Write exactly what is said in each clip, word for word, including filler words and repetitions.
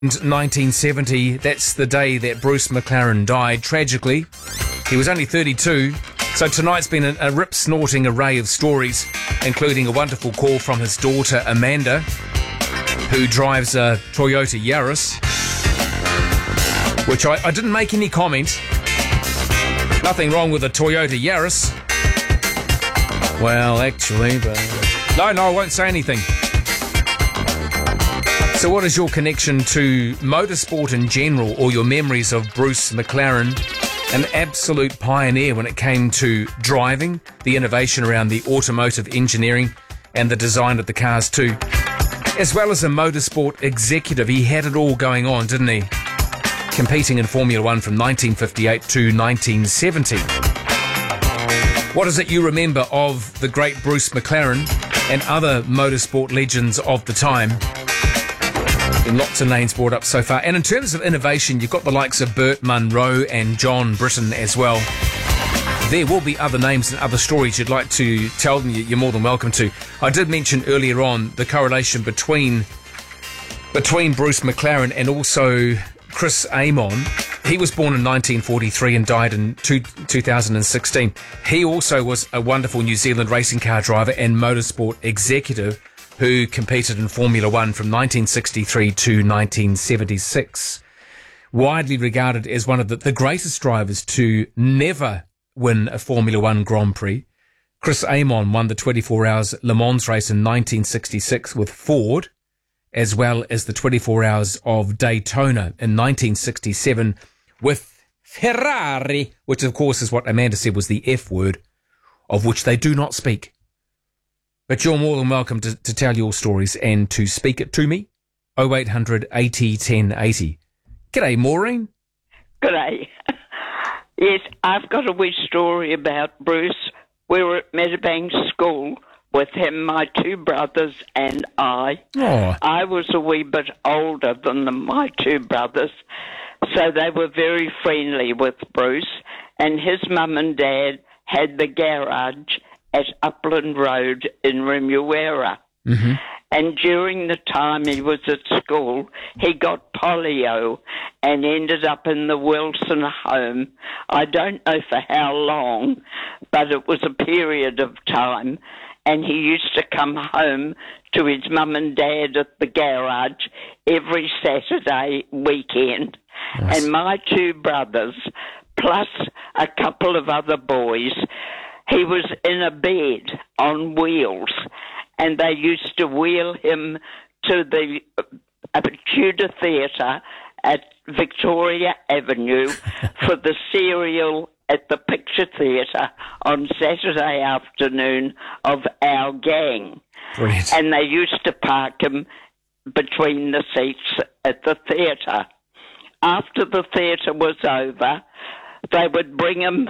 nineteen seventy, that's the day that Bruce McLaren died. Tragically, he was only thirty-two. So tonight's been a, a rip-snorting array of stories, including a wonderful call from his daughter Amanda, who drives a Toyota Yaris, which I, I didn't make any comment. Nothing wrong with a Toyota Yaris. Well, actually, but... No, no, I won't say anything. So what is your connection to motorsport in general, or your memories of Bruce McLaren, an absolute pioneer when it came to driving, the innovation around the automotive engineering and the design of the cars too, as well as a motorsport executive? He had it all going on, didn't he? Competing in Formula One from nineteen fifty-eight to nineteen seventy. What is it you remember of the great Bruce McLaren and other motorsport legends of the time? Been lots of names brought up so far. And in terms of innovation, you've got the likes of Burt Munro and John Britton as well. There will be other names and other stories you'd like to tell them. You're more than welcome to. I did mention earlier on the correlation between between Bruce McLaren and also Chris Amon. He was born in nineteen forty-three and died in two, two thousand sixteen. He also was a wonderful New Zealand racing car driver and motorsport executive who competed in Formula One from nineteen sixty-three to nineteen seventy-six. Widely regarded as one of the, the greatest drivers to never win a Formula One Grand Prix. Chris Amon won the twenty-four hours Le Mans race in nineteen sixty-six with Ford, as well as the twenty-four hours of Daytona in nineteen sixty-seven with Ferrari, which of course is what Amanda said was the F word, of which they do not speak. But you're more than welcome to, to tell your stories and to speak it to me. oh eight hundred eighty ten eighty. G'day, Maureen. G'day. Yes, I've got a wee story about Bruce. We were at Meadowbank School with him, my two brothers and I. Oh. I was a wee bit older than the, my two brothers, so they were very friendly with Bruce. And his mum and dad had the garage at Upland Road in Remuera. Mm-hmm. And during the time he was at school, he got polio and ended up in the Wilson home. I don't know for how long, but it was a period of time. And he used to come home to his mum and dad at the garage every Saturday weekend. Nice. And my two brothers, plus a couple of other boys, he was in a bed on wheels, and they used to wheel him to the uh, Tudor Theatre at Victoria Avenue for the serial at the Picture Theatre on Saturday afternoon of Our Gang. Brilliant. And they used to park him between the seats at the theatre. After the theatre was over, they would bring him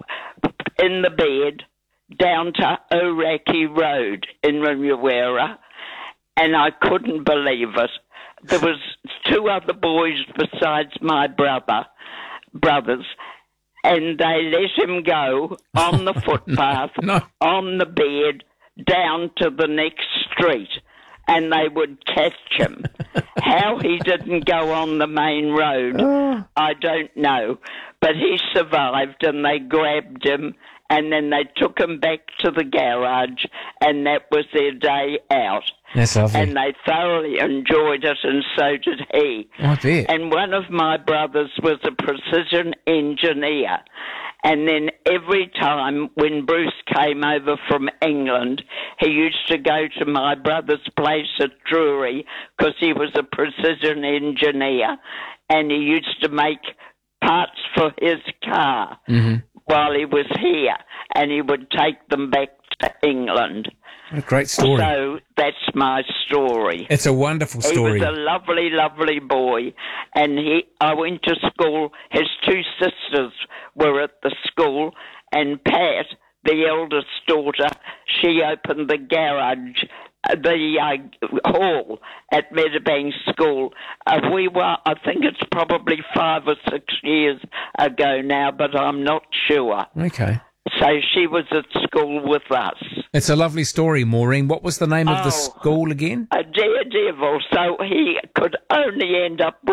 in the bed down to Oraki Road in Remuera, and I couldn't believe it. There was two other boys besides my brother, brothers, and they let him go on the footpath, no. on the bed, down to the next street, and they would catch him. How he didn't go on the main road, oh. I don't know. But he survived, and they grabbed him, and then they took him back to the garage, and that was their day out. That's lovely. And they thoroughly enjoyed it, and so did he. I bet. And one of my brothers was a precision engineer. And then every time when Bruce came over from England, he used to go to my brother's place at Drury because he was a precision engineer, and he used to make parts for his car mm-hmm. while he was here, and he would take them back to England. What a great story. So that's my story. It's a wonderful story. He was a lovely, lovely boy. And he, I went to school. His two sisters were at the school. And Pat, the eldest daughter, she opened the garage, the uh, hall at Meadowbank School. Uh, we were, I think it's probably five or six years ago now, but I'm not sure. Okay. So she was at school with us. It's a lovely story, Maureen. What was the name of the Oh. school again? A daredevil, so he could only end up